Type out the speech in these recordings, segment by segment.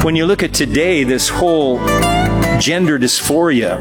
When you look at today, this whole gender dysphoria,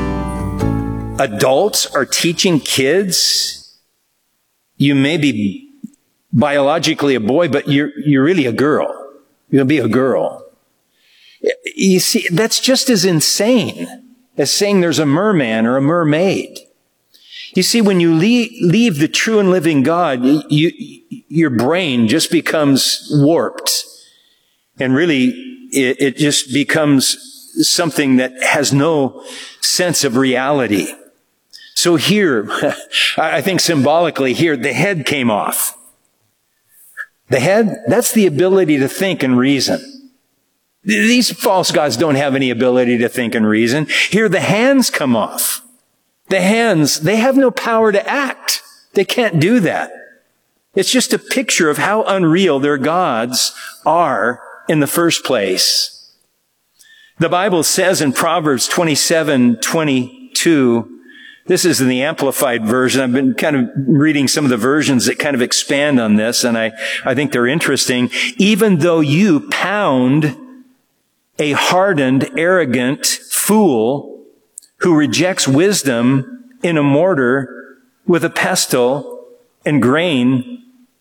adults are teaching kids, you may be biologically a boy, but you're really a girl. You'll be a girl. You see, that's just as insane as saying there's a merman or a mermaid. You see, when you leave the true and living God, your brain just becomes warped. And really, it just becomes something that has no sense of reality. So here, I think symbolically here, the head came off. The head, that's the ability to think and reason. These false gods don't have any ability to think and reason. Here, the hands come off. The hands, they have no power to act. They can't do that. It's just a picture of how unreal their gods are in the first place. The Bible says in Proverbs 27:22, this is in the Amplified Version. I've been kind of reading some of the versions that kind of expand on this, and I think they're interesting. Even though you pound a hardened, arrogant fool who rejects wisdom in a mortar with a pestle and grain,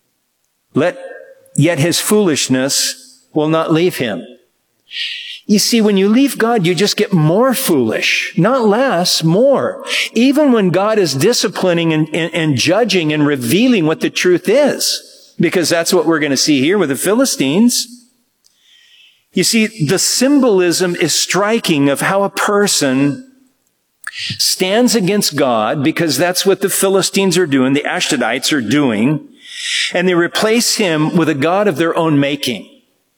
yet his foolishness will not leave him. You see, when you leave God, you just get more foolish, not less, more. Even when God is disciplining and judging and revealing what the truth is, because that's what we're going to see here with the Philistines. You see, the symbolism is striking of how a person stands against God, because that's what the Philistines are doing, the Ashdodites are doing, and they replace him with a god of their own making.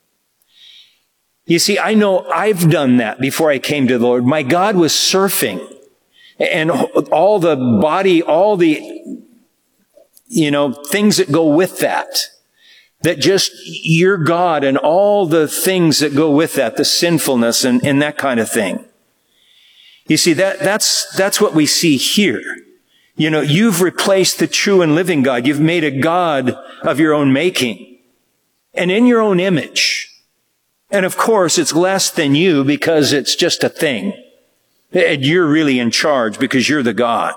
You see, I know I've done that before I came to the Lord. My God was surfing, and all the body, all the, things that go with that. That just your God and all the things that go with that, the sinfulness and that kind of thing. You see, that's what we see here. You've replaced the true and living God. You've made a God of your own making and in your own image. And of course, it's less than you because it's just a thing. And you're really in charge because you're the God.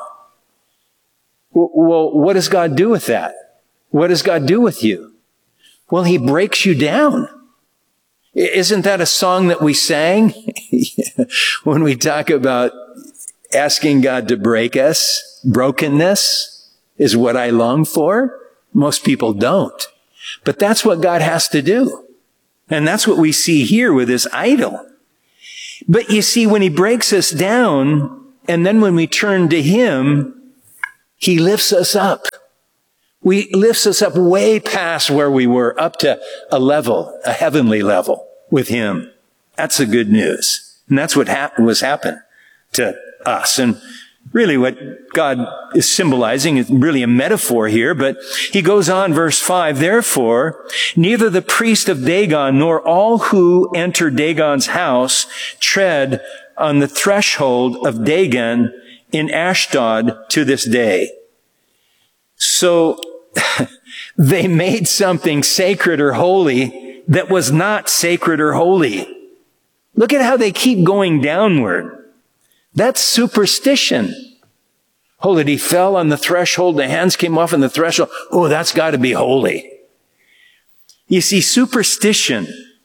Well, what does God do with that? What does God do with you? Well, he breaks you down. Isn't that a song that we sang when we talk about asking God to break us? Brokenness is what I long for. Most people don't. But that's what God has to do. And that's what we see here with this idol. But you see, when he breaks us down, and then when we turn to him, he lifts us up. He lifts us up way past where we were, up to a heavenly level with him. That's the good news. And that's what was happened to us. And really what God is symbolizing is really a metaphor here, but he goes on, verse 5, therefore, neither the priest of Dagon nor all who enter Dagon's house tread on the threshold of Dagon in Ashdod to this day. So they made something sacred or holy that was not sacred or holy. Look at how they keep going downward. That's superstition. Oh, that he fell on the threshold, the hands came off on the threshold. Oh, that's got to be holy. You see, superstition,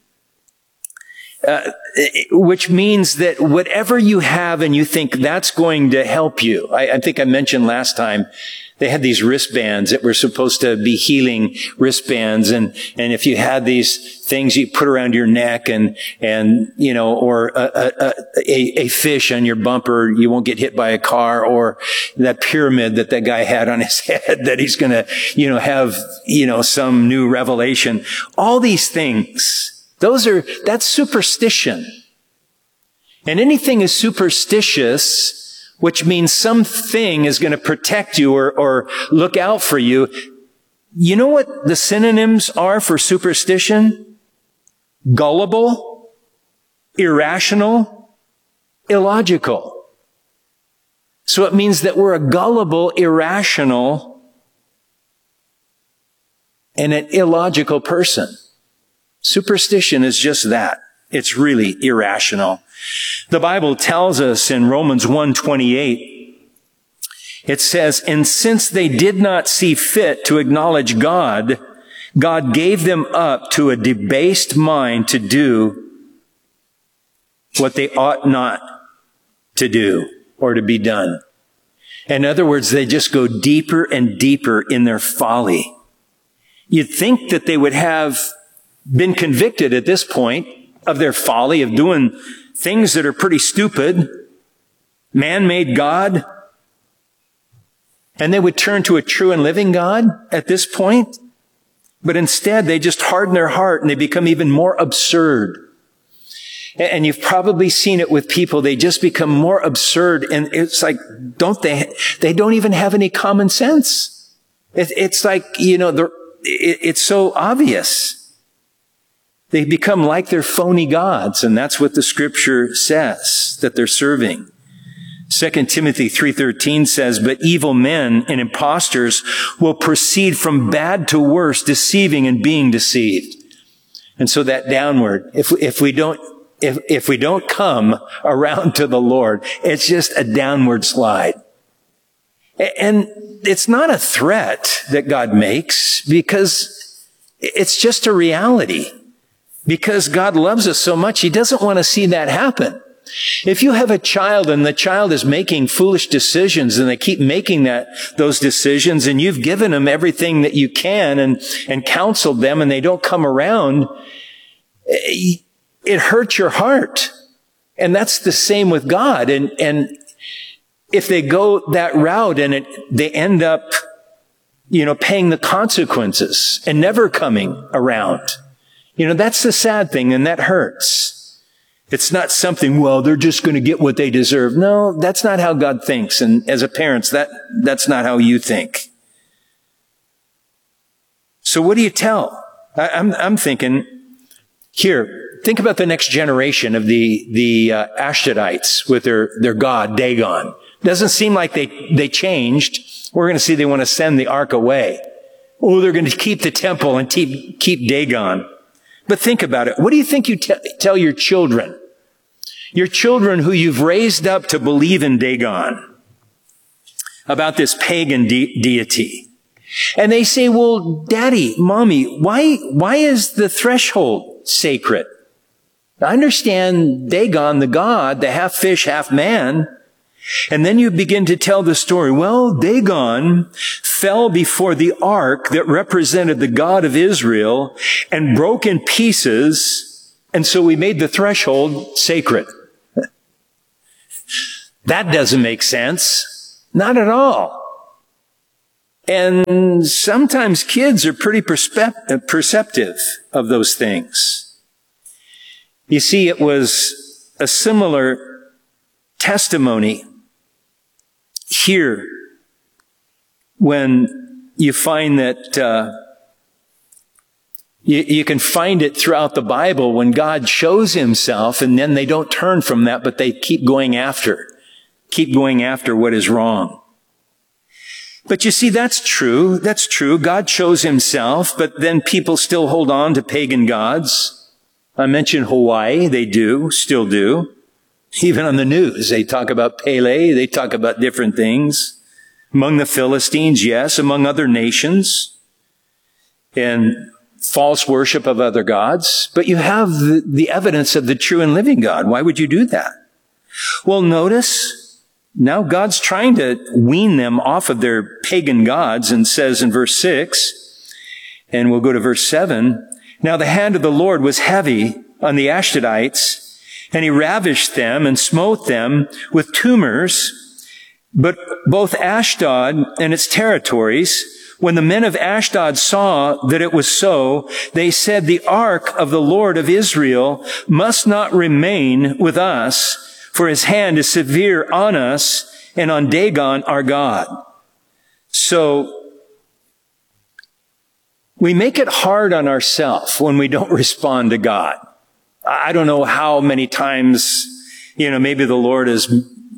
which means that whatever you have and you think that's going to help you. I think I mentioned last time, they had these wristbands that were supposed to be healing wristbands. And if you had these things you put around your neck or a fish on your bumper, you won't get hit by a car, or that pyramid that guy had on his head that he's going to, have, some new revelation. All these things, that's superstition. And anything is superstitious, which means something is going to protect you or look out for you. You know what the synonyms are for superstition? Gullible, irrational, illogical. So it means that we're a gullible, irrational, and an illogical person. Superstition is just that. It's really irrational. The Bible tells us in Romans 1:28, it says, "And since they did not see fit to acknowledge God, God gave them up to a debased mind to do what they ought not to do or to be done." In other words, they just go deeper and deeper in their folly. You'd think that they would have been convicted at this point of their folly, of doing things that are pretty stupid, man-made God, and they would turn to a true and living God at this point. But instead, they just harden their heart and they become even more absurd. And you've probably seen it with people. They just become more absurd. And it's like, they don't even have any common sense. It's like, it's so obvious. They become like their phony gods. And that's what the scripture says that they're serving. 2 Timothy 3:13 says, "But evil men and impostors will proceed from bad to worse, deceiving and being deceived." And so that downward, if we don't come around to the Lord, it's just a downward slide. And it's not a threat that God makes, because it's just a reality. Because God loves us so much, He doesn't want to see that happen. If you have a child and the child is making foolish decisions and they keep making those decisions, and you've given them everything that you can and counseled them, and they don't come around, it hurts your heart. And that's the same with God. And if they go that route and they end up, paying the consequences and never coming around, that's the sad thing, and that hurts. It's not something, well, they're just going to get what they deserve. No, that's not how God thinks. And as a parent, that's not how you think. So what do you tell? I'm thinking, here, think about the next generation of the Ashdodites with their god, Dagon. Doesn't seem like they changed. We're going to see they want to send the ark away. Oh, they're going to keep the temple and keep Dagon. But think about it. What do you think you tell your children? Your children who you've raised up to believe in Dagon, about this pagan deity. And they say, well, Daddy, Mommy, why is the threshold sacred? I understand Dagon, the god, the half fish, half man. And then you begin to tell the story. Well, Dagon fell before the ark that represented the God of Israel and broke in pieces. And so we made the threshold sacred. That doesn't make sense. Not at all. And sometimes kids are pretty perceptive of those things. You see, it was a similar testimony here when you find that you can find it throughout the Bible when God shows Himself, and then they don't turn from that, but they keep going after what is wrong. But you see, that's true. That's true. God shows Himself, but then people still hold on to pagan gods. I mentioned Hawaii. They still do. Even on the news, they talk about Pele. They talk about different things. Among the Philistines, yes. Among other nations. And false worship of other gods. But you have the evidence of the true and living God. Why would you do that? Well, notice, now God's trying to wean them off of their pagan gods, and says in verse 6, and we'll go to verse 7, "Now the hand of the Lord was heavy on the Ashdodites, and He ravished them and smote them with tumors. But both Ashdod and its territories, when the men of Ashdod saw that it was so, they said, 'The ark of the Lord of Israel must not remain with us, for His hand is severe on us and on Dagon our God.'" So we make it hard on ourselves when we don't respond to God. I don't know how many times, maybe the Lord has,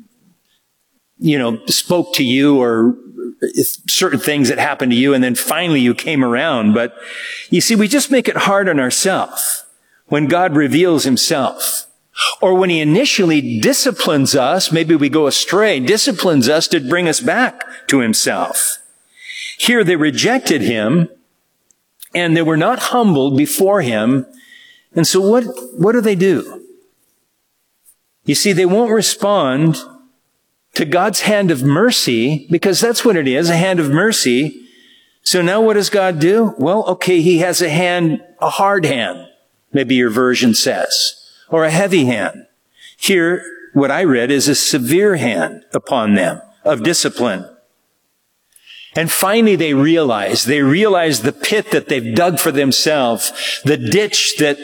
spoke to you, or certain things that happened to you, and then finally you came around. But you see, we just make it hard on ourselves when God reveals himself. Or when he initially disciplines us, maybe we go astray, disciplines us to bring us back to himself. Here they rejected him, and they were not humbled before him. And so what do? You see, they won't respond to God's hand of mercy, because that's what it is, a hand of mercy. So now what does God do? Well, okay, he has a hard hand, maybe your version says, or a heavy hand. Here, what I read is a severe hand upon them of discipline. And finally they realize the pit that they've dug for themselves, the ditch that,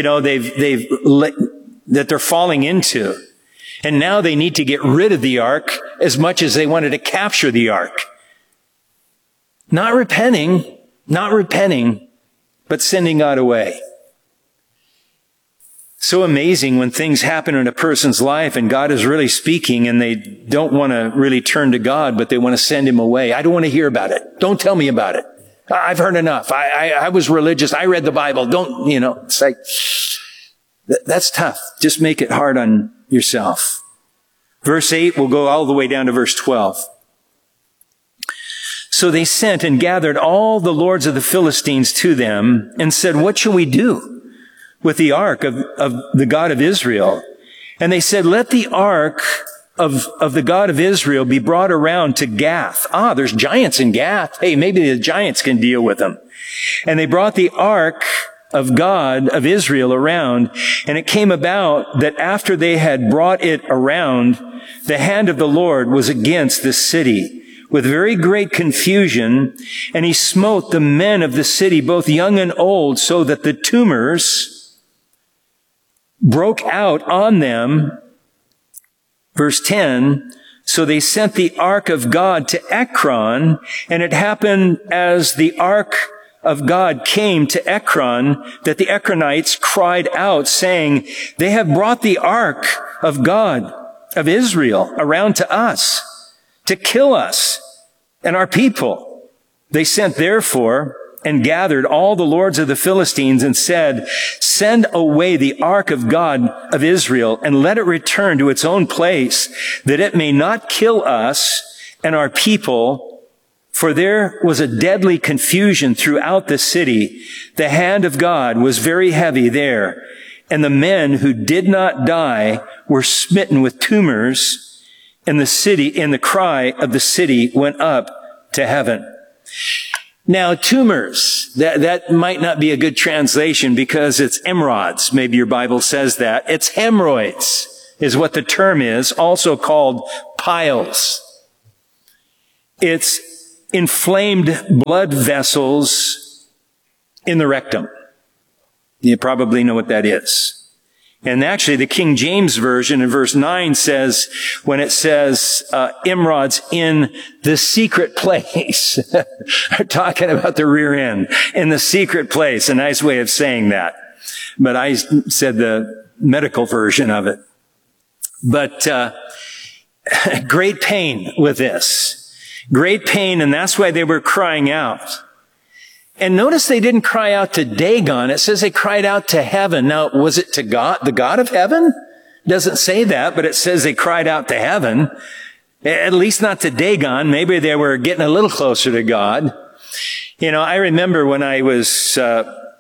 that they're falling into. And now they need to get rid of the ark as much as they wanted to capture the ark. Not repenting, but sending God away. So amazing when things happen in a person's life and God is really speaking and they don't want to really turn to God, but they want to send him away. I don't want to hear about it. Don't tell me about it. I've heard enough. I was religious. I read the Bible. It's like, that's tough. Just make it hard on yourself. Verse 8, we'll go all the way down to verse 12. So they sent and gathered all the lords of the Philistines to them and said, what shall we do with the ark of the God of Israel? And they said, let the ark of the God of Israel be brought around to Gath. There's giants in Gath. Hey, maybe the giants can deal with them. And they brought the ark of God of Israel around, and it came about that after they had brought it around, the hand of the Lord was against this city with very great confusion, and he smote the men of the city, both young and old, so that the tumors broke out on them. Verse 10, so they sent the ark of God to Ekron, and it happened as the ark of God came to Ekron, that the Ekronites cried out, saying, they have brought the ark of God of Israel around to us, to kill us and our people. They sent therefore and gathered all the lords of the Philistines and said, send away the ark of God of Israel and let it return to its own place, that it may not kill us and our people. For there was a deadly confusion throughout the city. The hand of God was very heavy there, and the men who did not die were smitten with tumors, and the cry of the city went up to heaven. Now, tumors, that might not be a good translation because it's emerods. Maybe your Bible says that. It's hemorrhoids is what the term is, also called piles. It's inflamed blood vessels in the rectum. You probably know what that is. And actually, the King James Version in verse 9 says, when it says, emerods in the secret place, they're talking about the rear end, in the secret place, a nice way of saying that. But I said the medical version of it. But, great pain with this. Great pain, and that's why they were crying out. And notice they didn't cry out to Dagon. It says they cried out to heaven. Now, was it to God, the God of heaven? It doesn't say that, but it says they cried out to heaven. At least not to Dagon. Maybe they were getting a little closer to God. I remember when I was, I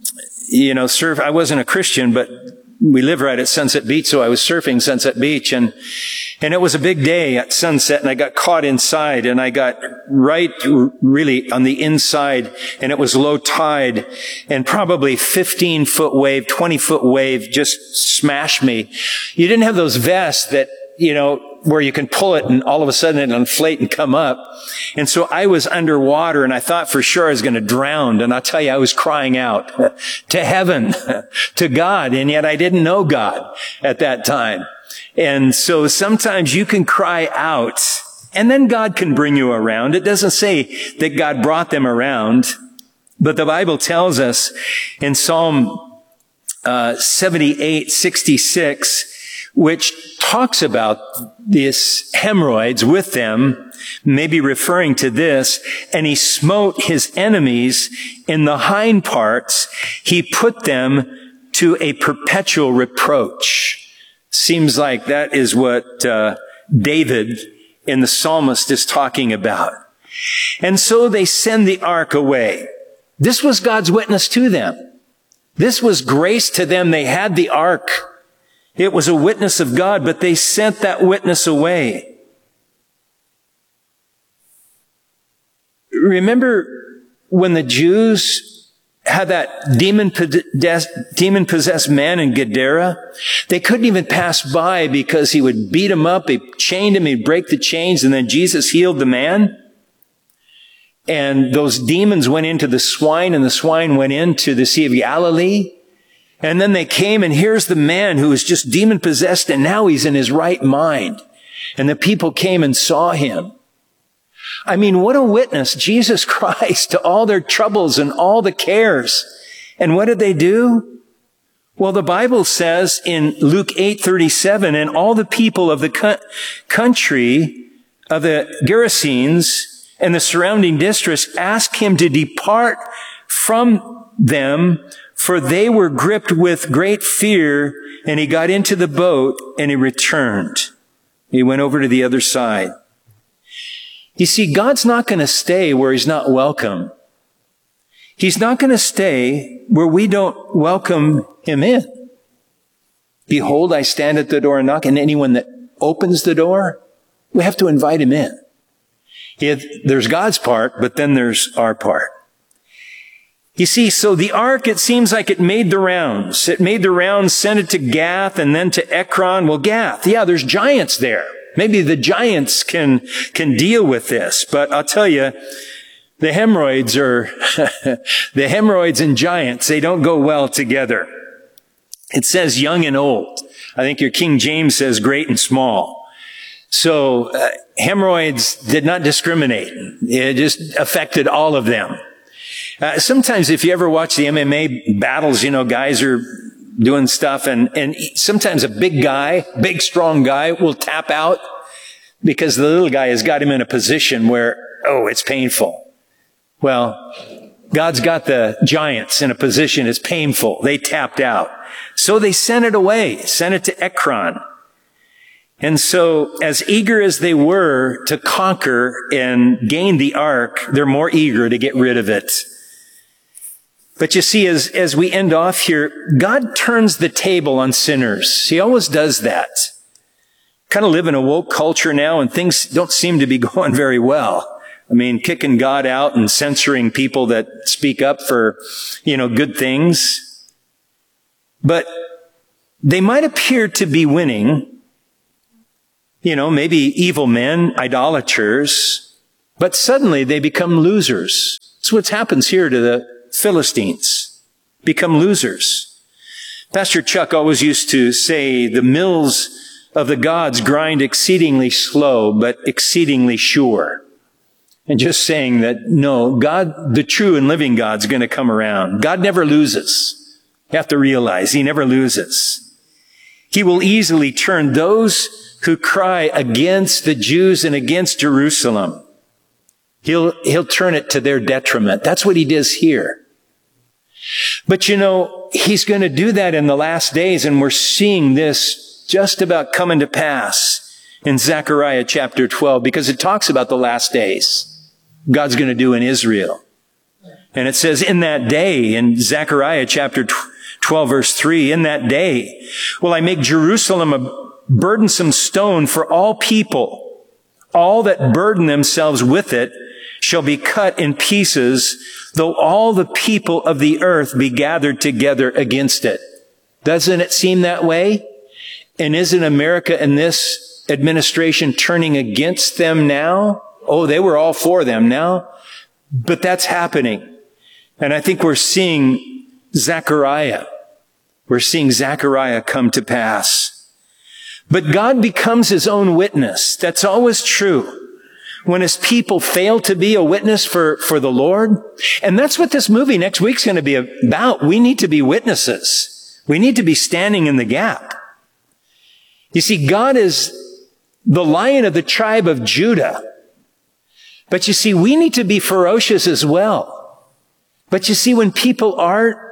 wasn't a Christian, but we live right at Sunset Beach, so I was surfing Sunset Beach, and it was a big day at sunset, and I got caught inside, and I got right really on the inside, and it was low tide, and probably 15-foot wave, 20-foot wave just smashed me. You didn't have those vests that, where you can pull it and all of a sudden it inflate and come up. And so I was underwater and I thought for sure I was going to drown. And I'll tell you, I was crying out to heaven, to God. And yet I didn't know God at that time. And so sometimes you can cry out and then God can bring you around. It doesn't say that God brought them around, but the Bible tells us in Psalm 78:66, which talks about this hemorrhoids with them, maybe referring to this, and he smote his enemies in the hind parts. He put them to a perpetual reproach. Seems like that is what David in the psalmist is talking about. And so they send the ark away. This was God's witness to them. This was grace to them. They had the ark. It was a witness of God, but they sent that witness away. Remember when the Jews had that demon-possessed man in Gadara? They couldn't even pass by because he would beat him up. He chained him. He'd break the chains. And then Jesus healed the man. And those demons went into the swine, and the swine went into the Sea of Galilee. And then they came, and here's the man who was just demon-possessed, and now he's in his right mind. And the people came and saw him. I mean, what a witness, Jesus Christ, to all their troubles and all the cares. And what did they do? Well, the Bible says in Luke 8:37, and all the people of the country of the Gerasenes and the surrounding districts asked him to depart from them, for they were gripped with great fear, and he got into the boat and he returned. He went over to the other side. You see, God's not going to stay where he's not welcome. He's not going to stay where we don't welcome him in. Behold, I stand at the door and knock, and anyone that opens the door, we have to invite him in. There's God's part, but then there's our part. You see, so the ark, it seems like it made the rounds. It made the rounds, sent it to Gath and then to Ekron. Well, Gath, yeah, there's giants there. Maybe the giants can deal with this. But I'll tell you, the hemorrhoids and giants, they don't go well together. It says young and old. I think your King James says great and small. So hemorrhoids did not discriminate. It just affected all of them. Sometimes if you ever watch the MMA battles, you know, guys are doing stuff and sometimes a big strong guy will tap out because the little guy has got him in a position where, oh, it's painful. Well, God's got the giants in a position it's painful. They tapped out. So they sent it away, sent it to Ekron. And so, as eager as they were to conquer and gain the ark, they're more eager to get rid of it. But you see, as we end off here, God turns the table on sinners. He always does that. Kind of live in a woke culture now, and things don't seem to be going very well. I mean, kicking God out and censoring people that speak up for, good things. But they might appear to be winning. Maybe evil men, idolaters, but suddenly they become losers. That's what happens here to the Philistines. Become losers. Pastor Chuck always used to say, the mills of the gods grind exceedingly slow, but exceedingly sure. And just saying that, no, God, the true and living God's going to come around. God never loses. You have to realize he never loses. He will easily turn those who cry against the Jews and against Jerusalem. He'll turn it to their detriment. That's what he does here. But he's going to do that in the last days, and we're seeing this just about coming to pass in Zechariah chapter 12, because it talks about the last days God's going to do in Israel. And it says in that day, in Zechariah chapter 12 verse 3, in that day will I make Jerusalem a burdensome stone for all people. All that burden themselves with it shall be cut in pieces, though all the people of the earth be gathered together against it. Doesn't it seem that way? And isn't America and this administration turning against them now? Oh, they were all for them now. But that's happening. And I think we're seeing Zechariah. We're seeing Zechariah come to pass. But God becomes his own witness. That's always true. When his people fail to be a witness for the Lord. And that's what this movie next week's going to be about. We need to be witnesses. We need to be standing in the gap. You see, God is the Lion of the tribe of Judah. But you see, we need to be ferocious as well. But you see, when people aren't,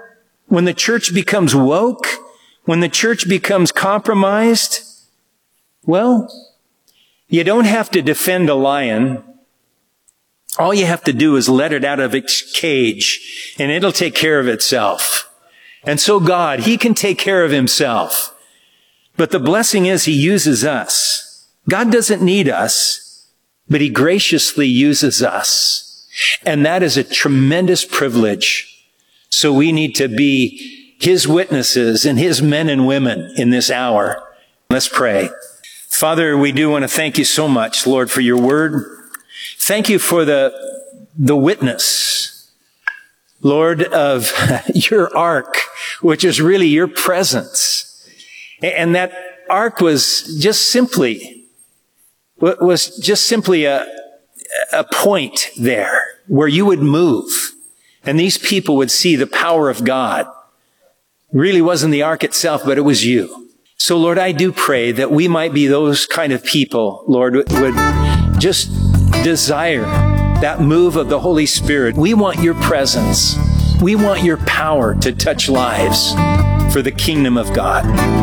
when the church becomes woke, when the church becomes compromised, well, you don't have to defend a lion. All you have to do is let it out of its cage, and it'll take care of itself. And so God, He can take care of Himself. But the blessing is He uses us. God doesn't need us, but He graciously uses us. And that is a tremendous privilege. So we need to be His witnesses and His men and women in this hour. Let's pray. Father, we do want to thank you so much, Lord, for your word. Thank you for the witness, Lord, of your ark, which is really your presence. And that ark was just simply a point there where you would move and these people would see the power of God. It really wasn't the ark itself, but it was you. So, Lord, I do pray that we might be those kind of people, Lord, would just desire that move of the Holy Spirit. We want your presence. We want your power to touch lives for the kingdom of God.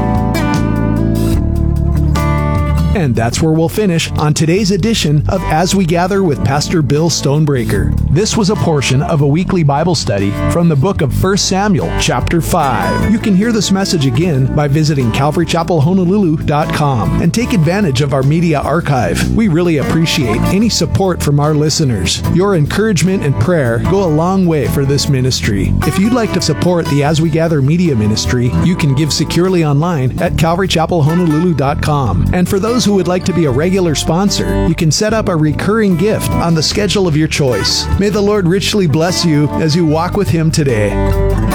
And that's where we'll finish on today's edition of As We Gather with Pastor Bill Stonebreaker. This was a portion of a weekly Bible study from the book of 1 Samuel, chapter 5. You can hear this message again by visiting CalvaryChapelHonolulu.com and take advantage of our media archive. We really appreciate any support from our listeners. Your encouragement and prayer go a long way for this ministry. If you'd like to support the As We Gather media ministry, you can give securely online at CalvaryChapelHonolulu.com. And for those who would like to be a regular sponsor, you can set up a recurring gift on the schedule of your choice. May the Lord richly bless you as you walk with Him today.